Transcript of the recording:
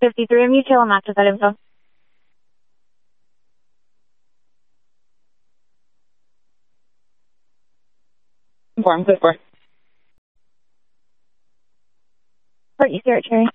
53, I'm Utah, I'm active that info. Inform, good for. Port you Sierra Cherry.